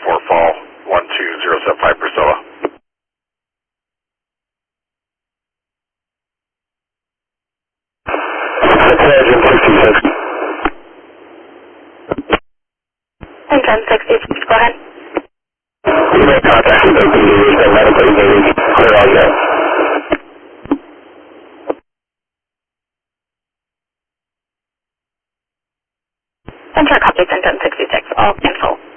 Fall 12075 Priscilla. Engine 66. Engine 66, go ahead. You make contact with OPD, there's no medical needed. Clear all units. Enter copies, Engine 66, all cancel.